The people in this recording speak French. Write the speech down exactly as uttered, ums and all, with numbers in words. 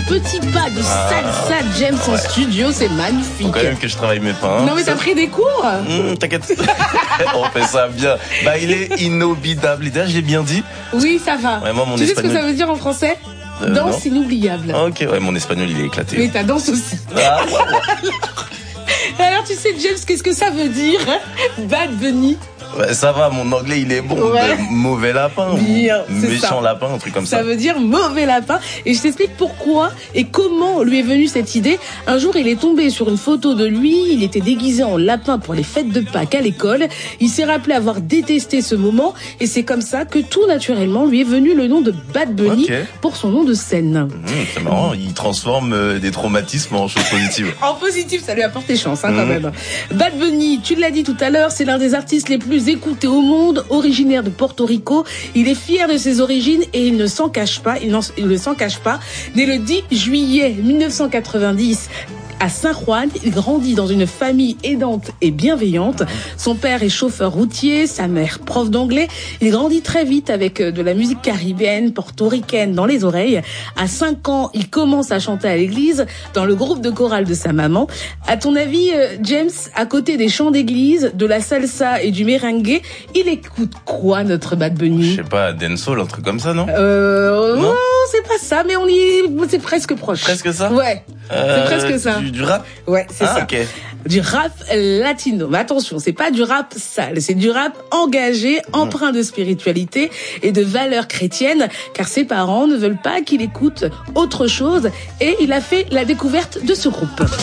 petits pas de Ah. salsa James en Ouais. studio, c'est magnifique. Faut quand même que je travaille mes pas. Hein. Non mais t'as pris des cours? Mmh, T'inquiète. On fait ça bien. Bah, il est inoubliable. Déjà, j'ai bien dit. Oui, ça va. Ouais, moi, mon tu sais ce que espagnol- ça veut dire en français? Euh, Danse inoubliable. Ah, ok, ouais, mon espagnol, il est éclaté. Mais ta danse aussi. Ah, ouais, ouais. Alors tu sais James, qu'est-ce que ça veut dire? Bad Bunny. Ouais, ça va, mon anglais, il est bon. Ouais. De mauvais lapin. ou Bien, c'est méchant ça. lapin, un truc comme ça. Ça veut dire mauvais lapin. Et je t'explique pourquoi et comment lui est venue cette idée. Un jour, il est tombé sur une photo de lui. Il était déguisé en lapin pour les fêtes de Pâques à l'école. Il s'est rappelé avoir détesté ce moment. Et c'est comme ça que tout naturellement lui est venu le nom de Bad Bunny Ok. pour son nom de scène. Mmh, c'est marrant, il transforme euh, des traumatismes en choses positives. En positif, ça lui a porté chance hein, quand Mmh. même. Bad Bunny, tu l'as dit tout à l'heure, c'est l'un des artistes les plus écoutés au monde, originaire de Porto Rico. Il est fier de ses origines et il ne s'en cache pas, il, n'en- il ne s'en cache pas. Né le dix juillet mille neuf cent quatre-vingt-dix, à San Juan, il grandit dans une famille aidante et bienveillante. Son père est chauffeur routier, sa mère prof d'anglais. Il grandit très vite avec euh, de la musique caribéenne, portoricaine dans les oreilles. À cinq ans, il commence à chanter à l'église dans le groupe de chorale de sa maman. À ton avis, euh, James, à côté des chants d'église, de la salsa et du merengue, il écoute quoi notre Bad Je Bunny? sais pas, dancehall, un truc comme ça, non? Euh, Non. non, c'est pas ça, mais on y est, c'est presque proche. Presque ça? Ouais, Euh, c'est presque ça. Du, du rap? Ouais, c'est Ah, ça. ok. Du rap latino. Mais attention, c'est pas du rap sale, c'est du rap engagé, empreint de spiritualité et de valeurs chrétiennes, car ses parents ne veulent pas qu'il écoute autre chose et il a fait la découverte de ce groupe.